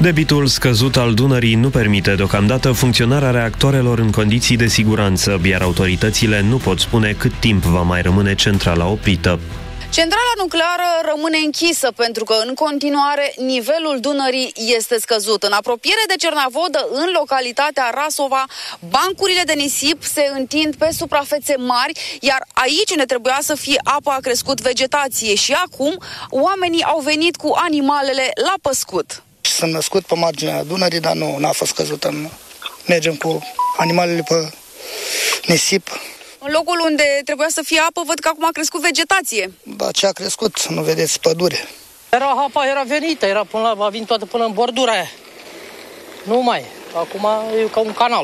Debitul scăzut al Dunării nu permite deocamdată funcționarea reactoarelor în condiții de siguranță, iar autoritățile nu pot spune cât timp va mai rămâne centrala oprită. Centrala nucleară rămâne închisă pentru că în continuare nivelul Dunării este scăzut. În apropiere de Cernavodă, în localitatea Rasova, bancurile de nisip se întind pe suprafețe mari, iar aici unde trebuia să fie apă a crescut vegetație și acum oamenii au venit cu animalele la păscut. Sunt născut pe marginea Dunării, dar nu n-a fost căzută. Mergem cu animalele pe nisip. În locul unde trebuia să fie apă, văd că acum a crescut vegetație. Da, ce a crescut, nu vedeți, pădure. Apa era venită, a venit toată până în bordura aia. Nu mai, acum e ca un canal.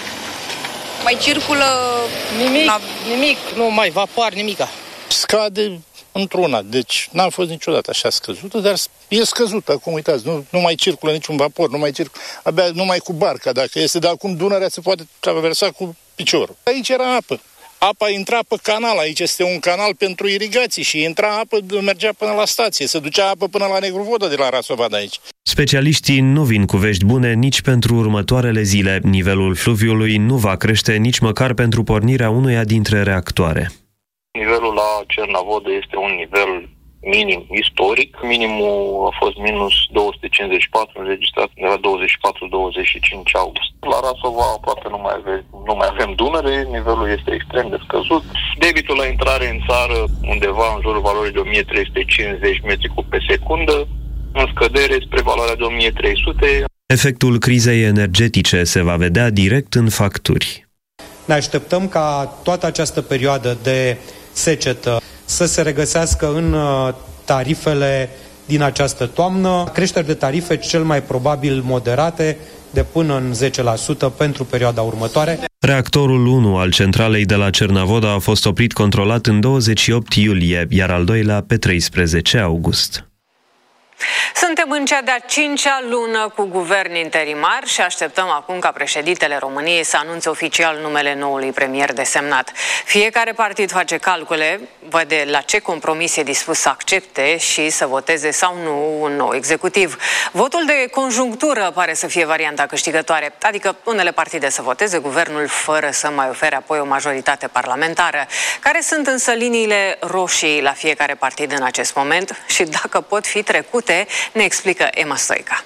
Mai circulă... Nimic, nu mai, vapoare, nimica. Scade într-una, deci n-a fost niciodată așa scăzută, dar e scăzută acum, uitați, nu mai circulă niciun vapor, nu mai circulă, abia numai cu barca, dacă este, dar acum Dunărea se poate traversa cu piciorul. Aici era apă. Apa intra pe canal, aici este un canal pentru irigații și intra apă, mergea până la stație, se ducea apă până la Negru Vodă de la Rasova de aici. Specialiștii nu vin cu vești bune nici pentru următoarele zile. Nivelul fluviului nu va crește nici măcar pentru pornirea unuia dintre reactoare. Nivelul la Cernavodă este un nivel minim istoric. Minimul a fost minus 254, înregistrat de la 24-25 august. La Rasova aproape nu mai avem Dunăre, nivelul este extrem de scăzut. Debitul la intrare în țară undeva în jurul valorii de 1350 metri cub pe secundă, în scădere spre valoarea de 1300. Efectul crizei energetice se va vedea direct în facturi. Ne așteptăm ca toată această perioadă de secetă să se regăsească în tarifele din această toamnă. Creșteri de tarife cel mai probabil moderate, de până în 10% pentru perioada următoare. Reactorul 1 al centralei de la Cernavodă a fost oprit controlat în 28 iulie, iar al doilea pe 13 august. Suntem în cea de-a 5-a lună cu guvern interimar și așteptăm acum ca președintele României să anunțe oficial numele noului premier desemnat. Fiecare partid face calcule, vede la ce compromis e dispus să accepte și să voteze sau nu un nou executiv. Votul de conjunctură pare să fie varianta câștigătoare, adică unele partide să voteze guvernul fără să mai ofere apoi o majoritate parlamentară. Care sunt însă liniile roșii la fiecare partid în acest moment și dacă pot fi trecute, ne explică Emma Stoica.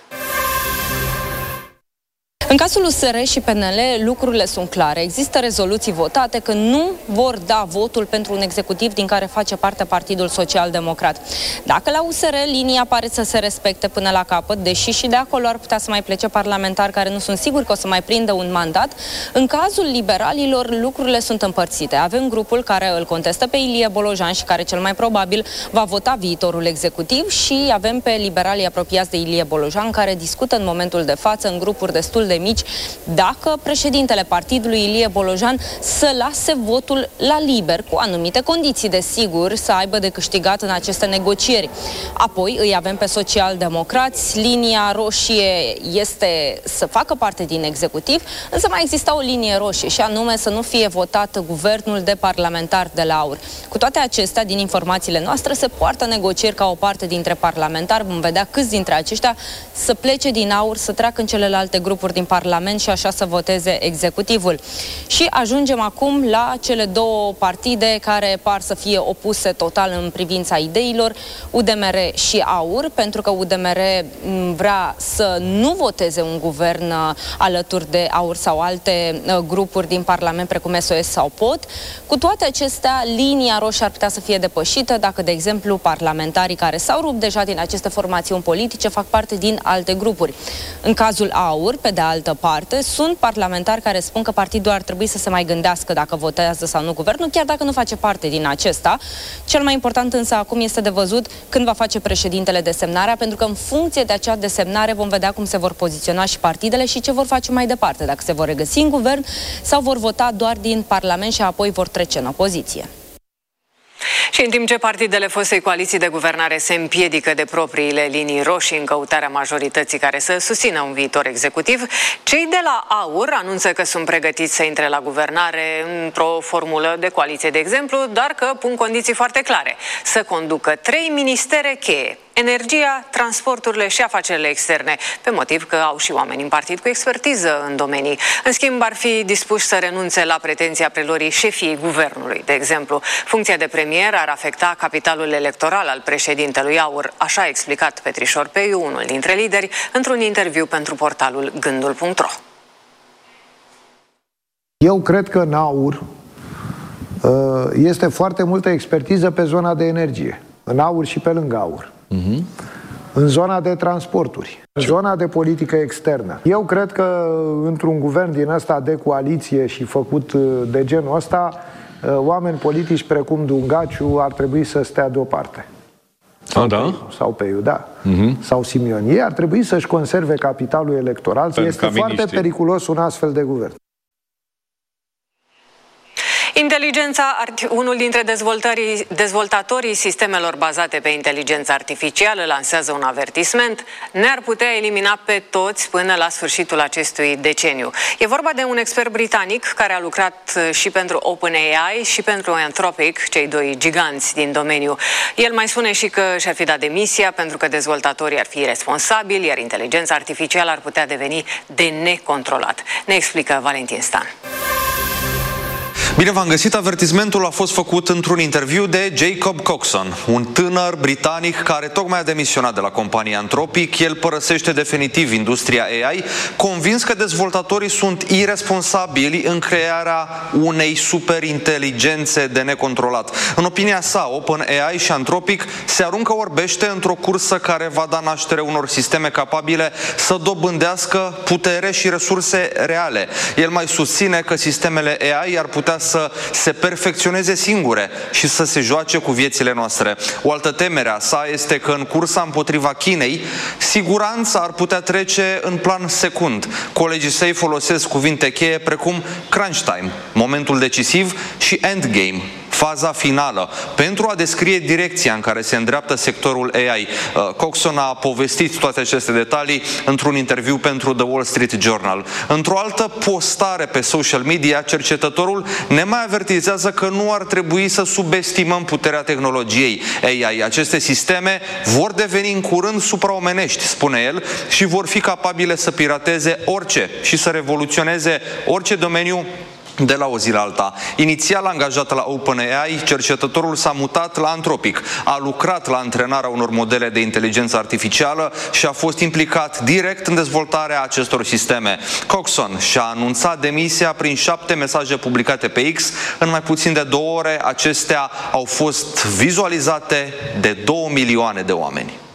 În cazul USR și PNL, lucrurile sunt clare. Există rezoluții votate că nu vor da votul pentru un executiv din care face parte Partidul Social-Democrat. Dacă la USR linia pare să se respecte până la capăt, deși și de acolo ar putea să mai plece parlamentari care nu sunt siguri că o să mai prindă un mandat, în cazul liberalilor lucrurile sunt împărțite. Avem grupul care îl contestă pe Ilie Bolojan și care cel mai probabil va vota viitorul executiv și avem pe liberalii apropiați de Ilie Bolojan care discută în momentul de față în grupuri destul de mici dacă președintele partidului Ilie Bolojan să lase votul la liber, cu anumite condiții, desigur, să aibă de câștigat în aceste negocieri. Apoi îi avem pe social-democrați, linia roșie este să facă parte din executiv, însă mai exista o linie roșie și anume să nu fie votat guvernul de parlamentari de la AUR. Cu toate acestea, din informațiile noastre, se poartă negocieri ca o parte dintre parlamentari, vom vedea câți dintre aceștia să plece din AUR, să treacă în celelalte grupuri din Parlament și așa să voteze executivul. Și ajungem acum la cele două partide care par să fie opuse total în privința ideilor, UDMR și AUR, pentru că UDMR vrea să nu voteze un guvern alături de AUR sau alte grupuri din Parlament, precum SOS sau POT. Cu toate acestea, linia roșie ar putea să fie depășită dacă, de exemplu, parlamentarii care s-au rupt deja din aceste formațiuni politice fac parte din alte grupuri. În cazul AUR, pe de altă parte, sunt parlamentari care spun că partidul ar trebui să se mai gândească dacă votează sau nu guvernul, chiar dacă nu face parte din acesta. Cel mai important însă acum este de văzut când va face președintele desemnarea, pentru că în funcție de acea desemnare vom vedea cum se vor poziționa și partidele și ce vor face mai departe, dacă se vor regăsi în guvern sau vor vota doar din Parlament și apoi vor trece în opoziție. Și în timp ce partidele fostei coaliții de guvernare se împiedică de propriile linii roșii în căutarea majorității care să susțină un viitor executiv, cei de la AUR anunță că sunt pregătiți să intre la guvernare într-o formulă de coaliție, de exemplu, dar că pun condiții foarte clare: să conducă 3 ministere cheie: energia, transporturile și afacerile externe, pe motiv că au și oameni în partid cu expertiză în domenii. În schimb, ar fi dispuși să renunțe la pretenția preluării șefiei guvernului. De exemplu, funcția de premier ar afecta capitalul electoral al președintelui AUR, așa a explicat Petrișor Peiu, unul dintre lideri, într-un interviu pentru portalul Gândul.ro. Eu cred că în AUR este foarte multă expertiză pe zona de energie. În AUR și pe lângă AUR. În zona de transporturi, în zona de politică externă. Eu cred că într-un guvern din ăsta de coaliție și făcut de genul ăsta, oameni politici precum Dungaciu ar trebui să stea deoparte. Sau Peiu, da. Sau Simion. Ei ar trebui să-și conserve capitalul electoral. Este foarte periculos un astfel de guvern. Unul dintre dezvoltatorii sistemelor bazate pe inteligență artificială lansează un avertisment: ne-ar putea elimina pe toți până la sfârșitul acestui deceniu. E vorba de un expert britanic care a lucrat și pentru OpenAI și pentru Anthropic, cei doi giganți din domeniu. El mai spune și că și-ar fi dat demisia pentru că dezvoltatorii ar fi iresponsabili, iar inteligența artificială ar putea deveni de necontrolat. Ne explică Valentin Stan. Bine v-am găsit. Avertismentul a fost făcut într-un interviu de Jacob Coxon, un tânăr britanic care tocmai a demisionat de la compania Anthropic. El părăsește definitiv industria AI, convins că dezvoltatorii sunt iresponsabili în crearea unei superinteligențe de necontrolat. În opinia sa, OpenAI și Anthropic se aruncă orbește într-o cursă care va da naștere unor sisteme capabile să dobândească putere și resurse reale. El mai susține că sistemele AI ar putea să se perfecționeze singure și să se joace cu viețile noastre. O altă temere a sa este că în cursa împotriva Chinei, siguranța ar putea trece în plan secund. Colegii săi folosesc cuvinte cheie precum crunch time, momentul decisiv, și endgame, faza finală, pentru a descrie direcția în care se îndreaptă sectorul AI. Coxon a povestit toate aceste detalii într-un interviu pentru The Wall Street Journal. Într-o altă postare pe social media, cercetătorul ne mai avertizează că nu ar trebui să subestimăm puterea tehnologiei AI. Aceste sisteme vor deveni în curând supraomenești, spune el, și vor fi capabile să pirateze orice și să revoluționeze orice domeniu de la o zi la alta. Inițial angajat la OpenAI, cercetătorul s-a mutat la Anthropic, a lucrat la antrenarea unor modele de inteligență artificială și a fost implicat direct în dezvoltarea acestor sisteme. Coxon și-a anunțat demisia prin 7 mesaje publicate pe X. În mai puțin de 2 ore, acestea au fost vizualizate de 2 milioane de oameni.